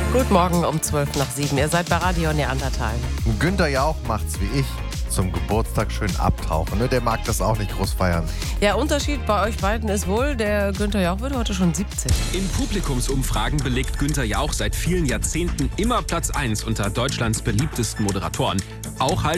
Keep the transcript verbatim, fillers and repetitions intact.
Guten Morgen um zwölf nach sieben. Ihr seid bei Radio Neandertal. Günther Jauch macht's wie ich. Zum Geburtstag schön abtauchen. Ne? Der mag das auch nicht groß feiern. Ja, Unterschied bei euch beiden ist wohl, der Günther Jauch wird heute schon siebzig. In Publikumsumfragen belegt Günther Jauch seit vielen Jahrzehnten immer Platz eins unter Deutschlands beliebtesten Moderatoren. Auch halt